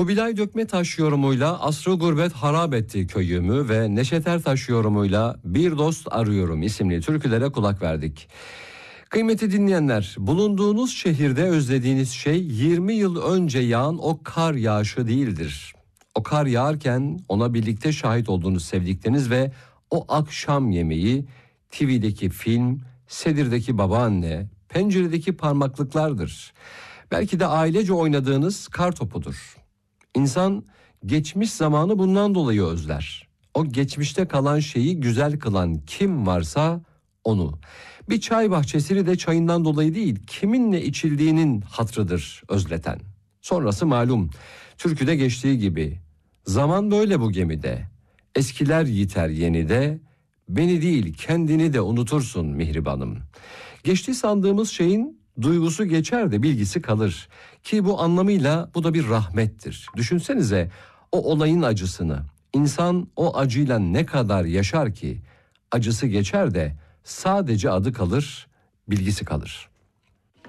Kubilay Dökme Taş yorumuyla Asrı Gurbet Harap Etti Köyümü ve Neşet Ertaş yorumuyla Bir Dost Arıyorum isimli türkülere kulak verdik. Kıymetli dinleyenler, bulunduğunuz şehirde özlediğiniz şey 20 yıl önce yağan o kar yağışı değildir. O kar yağarken ona birlikte şahit olduğunuz sevdikleriniz ve o akşam yemeği, TV'deki film, sedirdeki babaanne, penceredeki parmaklıklardır. Belki de ailece oynadığınız kar topudur. İnsan geçmiş zamanı bundan dolayı özler. O geçmişte kalan şeyi güzel kılan kim varsa onu. Bir çay bahçesini de çayından dolayı değil, kiminle içildiğinin hatrıdır özleten. Sonrası malum. Türküde geçtiği gibi. Zaman böyle bu gemide. Eskiler yiter yenide. Beni değil kendini de unutursun mihribanım. Geçti sandığımız şeyin duygusu geçer de bilgisi kalır. Ki bu anlamıyla bu da bir rahmettir. Düşünsenize o olayın acısını. İnsan o acıyla ne kadar yaşar ki? Acısı geçer de sadece adı kalır, bilgisi kalır.